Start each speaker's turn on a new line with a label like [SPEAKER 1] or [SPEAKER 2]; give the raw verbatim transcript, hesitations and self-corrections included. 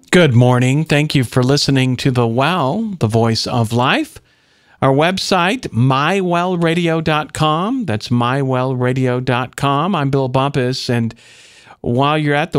[SPEAKER 1] Good morning. Thank you for listening to The Well, the Voice of Life. Our website, my well radio dot com. That's my well radio dot com. I'm Bill Bumpus, and while you're at the